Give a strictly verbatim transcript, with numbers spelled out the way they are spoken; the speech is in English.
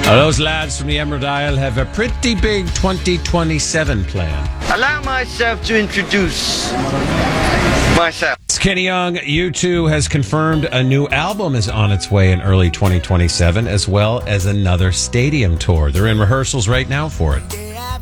Uh, those lads from the Emerald Isle have a pretty big twenty twenty-seven plan. Allow myself to introduce myself. It's Kenny Young. U two has confirmed a new album is on its way in early twenty twenty-seven, as well as another stadium tour. They're in rehearsals right now for it.